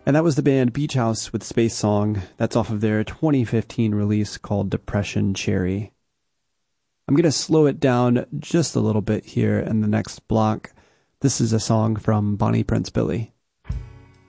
And that was the band Beach House with Space Song. That's off of their 2015 release called Depression Cherry. I'm going to slow it down just a little bit here in the next block. This is a song from Bonnie Prince Billy.